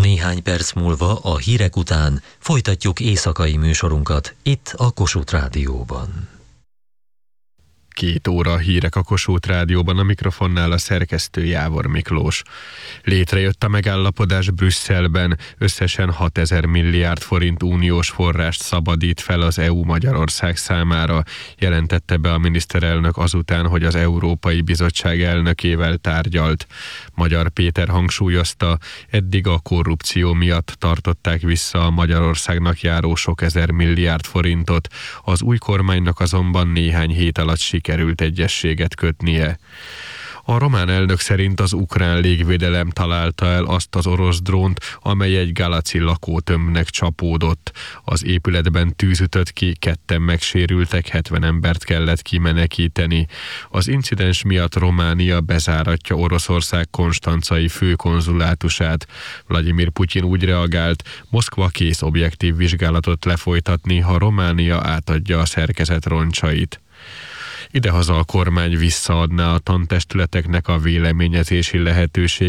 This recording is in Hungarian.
Néhány perc múlva a hírek után folytatjuk éjszakai műsorunkat itt a Kossuth Rádióban. 2 óra hírek a Kossuth Rádióban, a mikrofonnál a szerkesztő Jávor Miklós. Létrejött a megállapodás Brüsszelben, összesen 6000 milliárd forint uniós forrást szabadít fel az EU Magyarország számára, jelentette be a miniszterelnök azután, hogy az Európai Bizottság elnökével tárgyalt. Magyar Péter hangsúlyozta, eddig a korrupció miatt tartották vissza a Magyarországnak járó sok ezer milliárd forintot, az új kormánynak azonban néhány hét alatt sikerült egyezséget kötnie. A román elnök szerint az ukrán légvédelem találta el azt az orosz drónt, amely egy Galaci lakótömbnek csapódott. Az épületben tűz ütött ki, 2-en megsérültek, 70 embert kellett kimenekíteni. Az incidens miatt Románia bezáratja Oroszország konstancai főkonzulátusát. Vladimir Putyin úgy reagált, Moszkva kész objektív vizsgálatot lefolytatni, ha Románia átadja a szerkezet roncsait. Idehaza a kormány visszaadná a tantestületeknek a véleményezési lehetőséget